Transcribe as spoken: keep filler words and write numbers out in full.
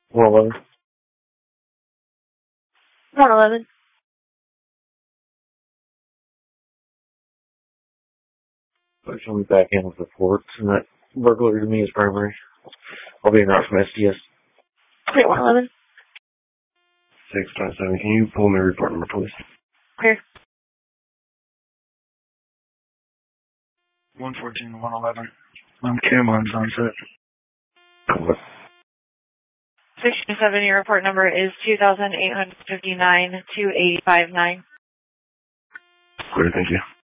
one eleven. one eleven. Push on the back end with reports, and that burglary to me is primary. I'll be in route from S D S. Clear one eleven. six five seven. Can you pull me report number, please? Clear. one fourteen to one eleven. I'm Cam on Sunset. What? six two seven, your report number is two thousand eight hundred fifty-nine two eight five nine. Clear, thank you.